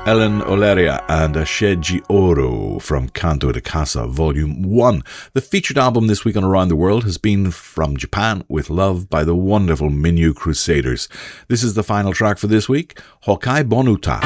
Ellen Oleria and Asheji Oro from Canto de Casa Volume 1. The featured album this week on Around the World has been From Japan with Love by the wonderful Minyu Crusaders. This is the final track for this week, Hokai Bonuta.